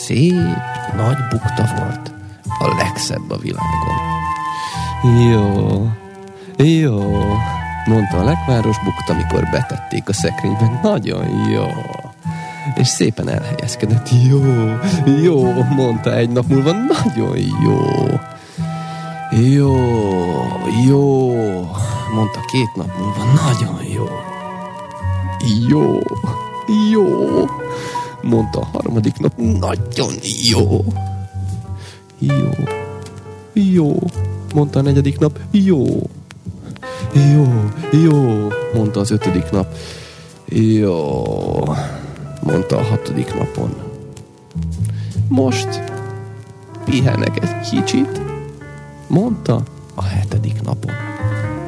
szép, nagy bukta volt. A legszebb a világon. Jó, mondta a lekváros bukta, mikor betették a szekrényben. Nagyon jó. És szépen elhelyezkedett. Jó, mondta egy nap múlva. Nagyon jó, mondta 2 nap múlva. Nagyon jó, mondta a 3. nap. Nagyon jó, mondta a 4. nap. Jó, mondta az 5. nap. Jó, mondta a 6. napon. Most pihenek egy kicsit, mondta a 7. napon.